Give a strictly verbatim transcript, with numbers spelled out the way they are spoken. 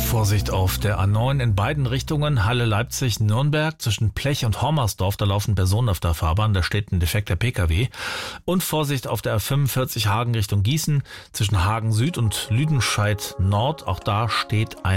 Vorsicht auf der A neun in beiden Richtungen, Halle-Leipzig-Nürnberg, zwischen Plech und Hormersdorf, da laufen Personen auf der Fahrbahn, da steht ein defekter Pkw. Und Vorsicht auf der A fünfundvierzig Hagen Richtung Gießen, zwischen Hagen Süd und Lüdenscheid Nord, auch da steht ein